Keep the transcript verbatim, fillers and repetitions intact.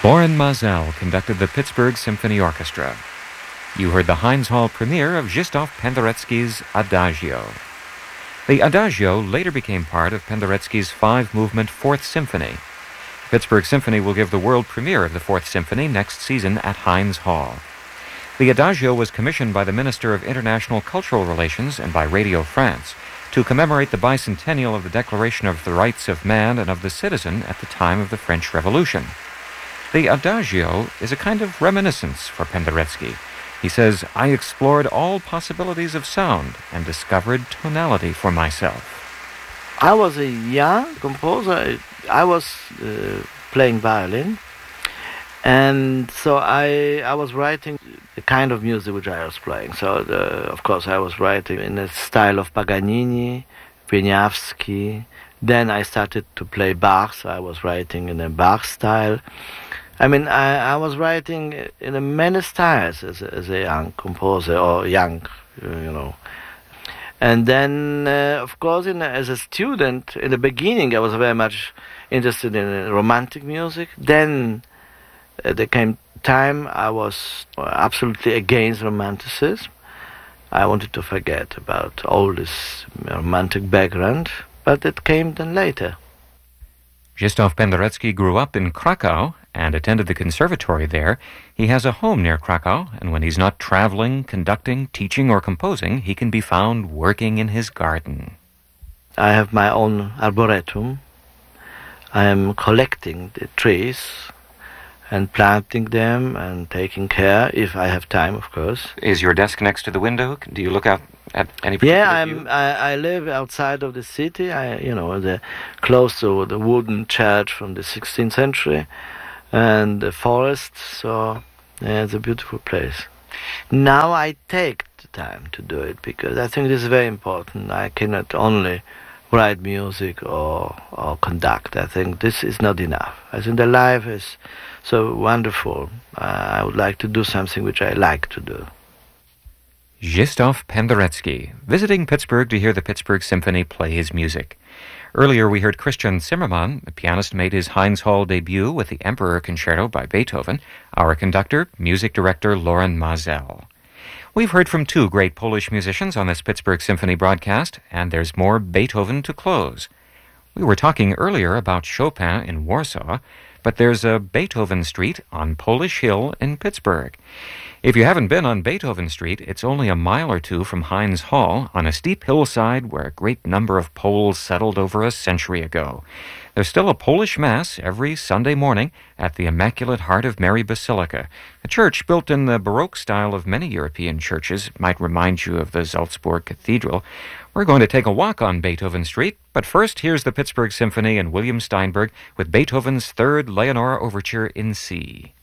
Loren Maazel conducted the Pittsburgh Symphony Orchestra. You heard the Heinz Hall premiere of Zhysztof Penderecki's Adagio. The Adagio later became part of Penderecki's five-movement Fourth Symphony. Pittsburgh Symphony will give the world premiere of the Fourth Symphony next season at Heinz Hall. The Adagio was commissioned by the Minister of International Cultural Relations and by Radio France to commemorate the bicentennial of the Declaration of the Rights of Man and of the Citizen at the time of the French Revolution. The Adagio is a kind of reminiscence for Penderecki. He says, "I explored all possibilities of sound and discovered tonality for myself." I was a young composer. I was uh, playing violin, and so I I was writing the kind of music which I was playing. So, the, of course, I was writing in the style of Paganini, Wieniawski. Then I started to play Bach, so I was writing in a Bach style. I mean, I, I was writing in many styles as a, as a young composer, or young, you know. And then, uh, of course, in, as a student, in the beginning, I was very much interested in romantic music. Then uh, there came time I was absolutely against romanticism. I wanted to forget about all this romantic background, but it came then later. Zhysztof Penderecki grew up in Krakow and attended the conservatory there. He has a home near Krakow, and when he's not traveling, conducting, teaching, or composing, he can be found working in his garden. I have my own arboretum. I am collecting the trees and planting them and taking care, if I have time, of course. Is your desk next to the window? Do you look out at any particular Yeah, I'm, view? I, I live outside of the city. I, you know, the, close to the wooden church from the sixteenth century, and the forest. So yeah, it's a beautiful place. Now I take the time to do it because I think this is very important. I cannot only write music or or conduct. I think this is not enough. I think the life is so wonderful. Uh, I would like to do something which I like to do. Zhysztof Penderecki, visiting Pittsburgh to hear the Pittsburgh Symphony play his music. Earlier we heard Christian Zimmermann. The pianist made his Heinz Hall debut with the Emperor Concerto by Beethoven. Our conductor, music director Loren Maazel. We've heard from two great Polish musicians on this Pittsburgh Symphony broadcast, and there's more Beethoven to close. We were talking earlier about Chopin in Warsaw, but there's a Beethoven Street on Polish Hill in Pittsburgh. If you haven't been on Beethoven Street, it's only a mile or two from Heinz Hall on a steep hillside where a great number of Poles settled over a century ago. There's still a Polish Mass every Sunday morning at the Immaculate Heart of Mary Basilica. A church built in the Baroque style of many European churches. It might remind you of the Salzburg Cathedral. We're going to take a walk on Beethoven Street, but first here's the Pittsburgh Symphony and William Steinberg with Beethoven's Third Leonore Overture in C.